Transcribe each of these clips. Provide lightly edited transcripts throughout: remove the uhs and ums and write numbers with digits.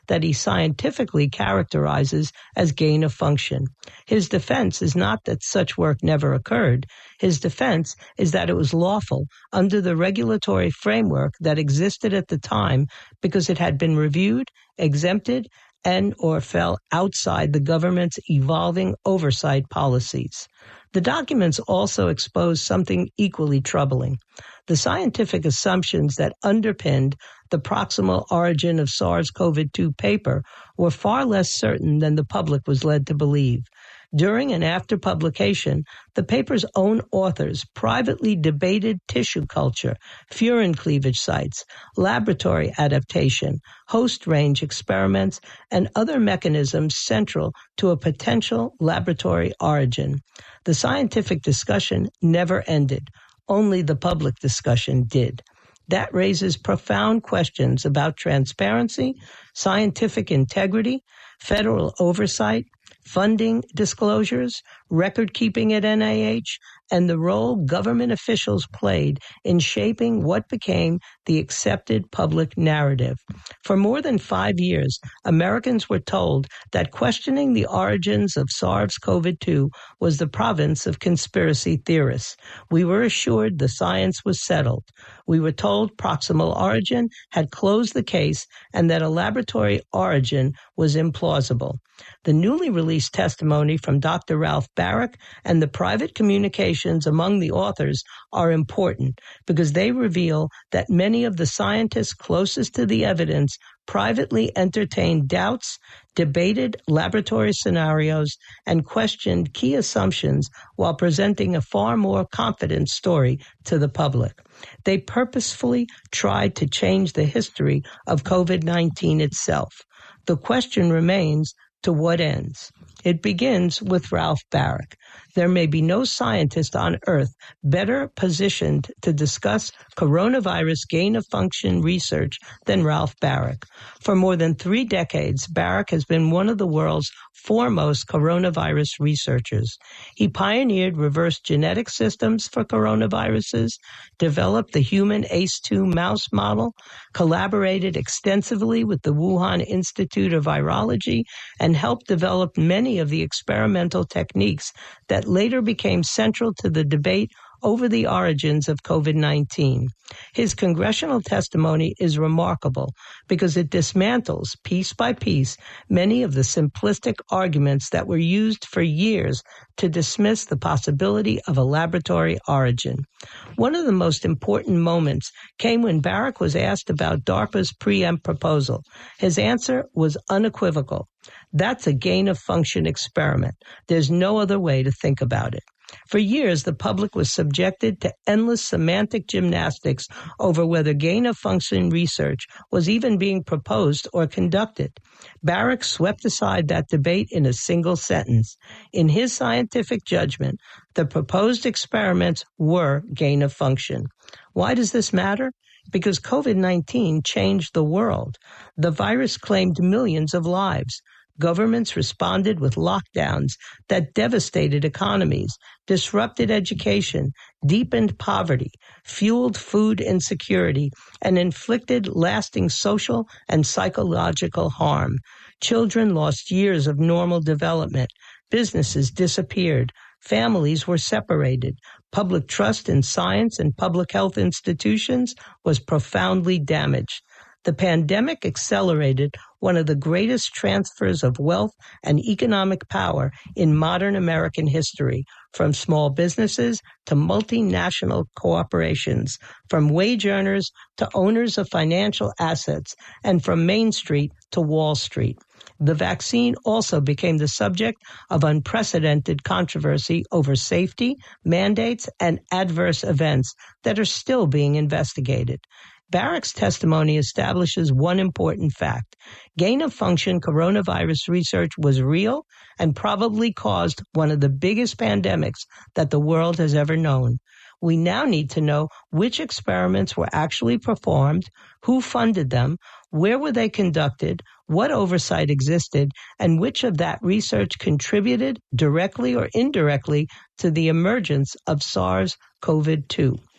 that he scientifically characterizes as gain of function. His defense is not that such work never occurred. His defense is that it was lawful under the regulatory framework that existed at the time because it had been reviewed, exempted, and or fell outside the government's evolving oversight policies. The documents also expose something equally troubling. The scientific assumptions that underpinned the proximal origin of SARS-CoV-2 paper were far less certain than the public was led to believe. During and after publication, the paper's own authors privately debated tissue culture, furin cleavage sites, laboratory adaptation, host range experiments, and other mechanisms central to a potential laboratory origin. The scientific discussion never ended. Only the public discussion did. That raises profound questions about transparency, scientific integrity, federal oversight, funding disclosures, record-keeping at NIH, and the role government officials played in shaping what became the accepted public narrative. For more than 5 years, Americans were told that questioning the origins of SARS-CoV-2 was the province of conspiracy theorists. We were assured the science was settled. We were told proximal origin had closed the case and that a laboratory origin was implausible. The newly released testimony from Dr. Ralph Baric and the private communications among the authors are important because they reveal that many of the scientists closest to the evidence privately entertained doubts, debated laboratory scenarios, and questioned key assumptions while presenting a far more confident story to the public. They purposefully tried to change the history of COVID-19 itself. The question remains, to what ends? It begins with Ralph Baric. There may be no scientist on Earth better positioned to discuss coronavirus gain-of-function research than Ralph Baric. For more than 3 decades, Baric has been one of the world's foremost coronavirus researchers. He pioneered reverse genetic systems for coronaviruses, developed the human ACE2 mouse model, collaborated extensively with the Wuhan Institute of Virology, and helped develop many of the experimental techniques that later became central to the debate over the origins of COVID-19. His congressional testimony is remarkable because it dismantles, piece by piece, many of the simplistic arguments that were used for years to dismiss the possibility of a laboratory origin. One of the most important moments came when Baric was asked about DARPA's preempt proposal. His answer was unequivocal. That's a gain-of-function experiment. There's no other way to think about it. For years, the public was subjected to endless semantic gymnastics over whether gain-of-function research was even being proposed or conducted. Baric swept aside that debate in a single sentence. In his scientific judgment, the proposed experiments were gain-of-function. Why does this matter? Because COVID-19 changed the world. The virus claimed millions of lives. Governments responded with lockdowns that devastated economies, disrupted education, deepened poverty, fueled food insecurity, and inflicted lasting social and psychological harm. Children lost years of normal development. Businesses disappeared. Families were separated. Public trust in science and public health institutions was profoundly damaged. The pandemic accelerated one of the greatest transfers of wealth and economic power in modern American history, from small businesses to multinational corporations, from wage earners to owners of financial assets, and from Main Street to Wall Street. The vaccine also became the subject of unprecedented controversy over safety, mandates, and adverse events that are still being investigated. Baric's testimony establishes one important fact. Gain-of-function coronavirus research was real and probably caused one of the biggest pandemics that the world has ever known. We now need to know which experiments were actually performed, who funded them, where were they conducted, what oversight existed, and which of that research contributed directly or indirectly to the emergence of SARS-CoV-2.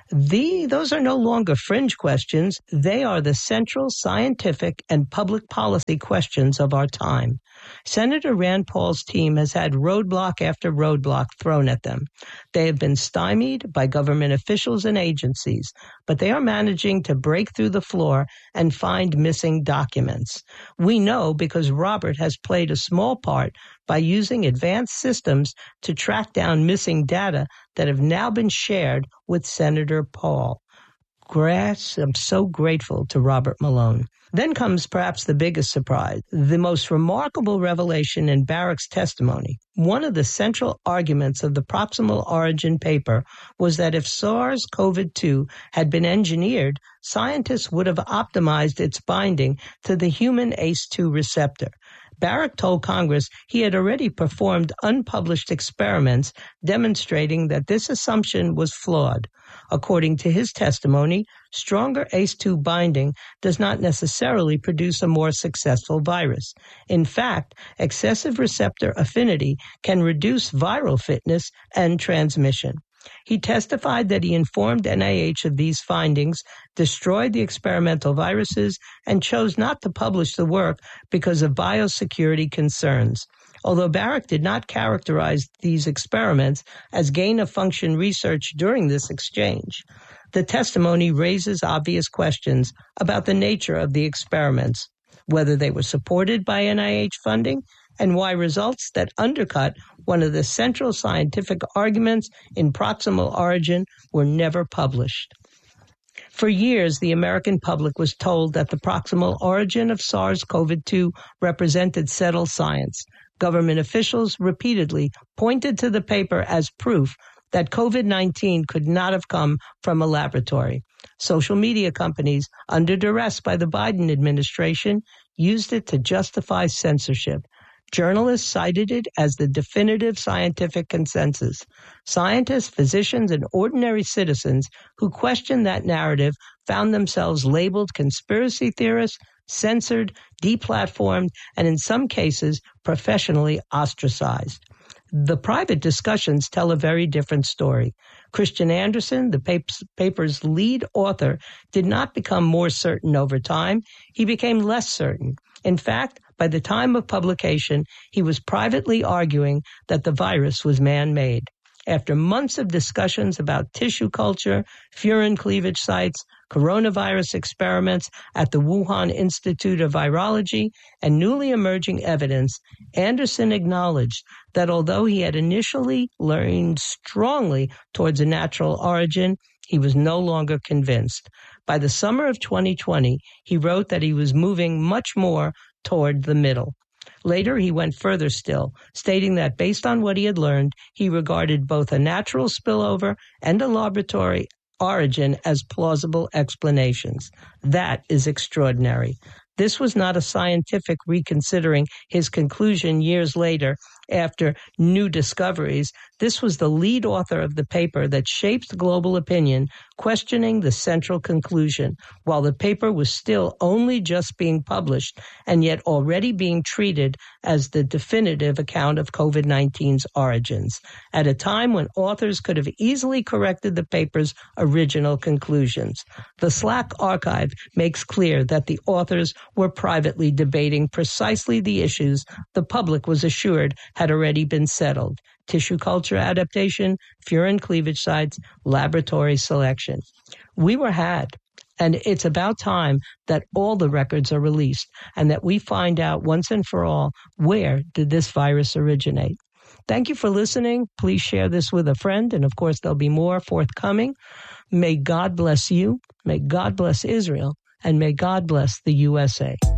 Those are no longer fringe questions. They are the central scientific and public policy questions of our time. Senator Rand Paul's team has had roadblock after roadblock thrown at them. They have been stymied by government officials and agencies, but they are managing to break through the floor and find missing documents. We know because Robert has played a small part by using advanced systems to track down missing data that have now been shared with Senator Paul. I'm so grateful to Robert Malone. Then comes perhaps the biggest surprise, the most remarkable revelation in Barrick's testimony. One of the central arguments of the Proximal Origin paper was that if SARS-CoV-2 had been engineered, scientists would have optimized its binding to the human ACE2 receptor. Barrick told Congress he had already performed unpublished experiments demonstrating that this assumption was flawed. According to his testimony, stronger ACE2 binding does not necessarily produce a more successful virus. In fact, excessive receptor affinity can reduce viral fitness and transmission. He testified that he informed NIH of these findings, destroyed the experimental viruses, and chose not to publish the work because of biosecurity concerns. Although Barrick did not characterize these experiments as gain-of-function research during this exchange, the testimony raises obvious questions about the nature of the experiments, whether they were supported by NIH funding, and why results that undercut one of the central scientific arguments in Proximal Origin were never published. For years, the American public was told that the proximal origin of SARS-CoV-2 represented settled science. Government officials repeatedly pointed to the paper as proof that COVID-19 could not have come from a laboratory. Social media companies, under duress by the Biden administration, used it to justify censorship. Journalists cited it as the definitive scientific consensus. Scientists, physicians, and ordinary citizens who questioned that narrative found themselves labeled conspiracy theorists, censored, deplatformed, and in some cases, professionally ostracized. The private discussions tell a very different story. Christian Anderson, the paper's lead author, did not become more certain over time. He became less certain. In fact, by the time of publication, he was privately arguing that the virus was man-made. After months of discussions about tissue culture, furin cleavage sites, coronavirus experiments at the Wuhan Institute of Virology, and newly emerging evidence, Anderson acknowledged that although he had initially leaned strongly towards a natural origin, he was no longer convinced. By the summer of 2020, he wrote that he was moving much more toward the middle. Later, he went further still, stating that based on what he had learned, he regarded both a natural spillover and a laboratory origin as plausible explanations. That is extraordinary. This was not a scientific reconsidering his conclusion years later after new discoveries. This was the lead author of the paper that shaped global opinion, questioning the central conclusion, while the paper was still only just being published and yet already being treated as the definitive account of COVID-19's origins, at a time when authors could have easily corrected the paper's original conclusions. The Slack archive makes clear that the authors were privately debating precisely the issues the public was assured had already been settled: tissue culture adaptation, furin cleavage sites, laboratory selection. We were had, and it's about time that all the records are released and that we find out once and for all, where did this virus originate? Thank you for listening. Please share this with a friend, and of course there'll be more forthcoming. May God bless you, may God bless Israel, and may God bless the USA.